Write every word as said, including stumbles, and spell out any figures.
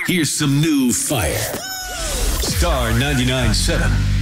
Here's some new fire. Star ninety-nine point seven.